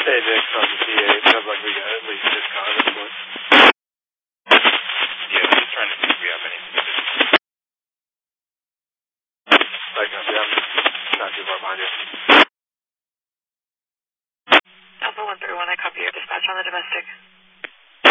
Hey, Nick, from the PA. It sounds like we got at least 6 cars at once. Yeah, we're just trying to see if we have any specific. I copy. I'm not too far behind you. Alpha 131, I copy your dispatch on the domestic.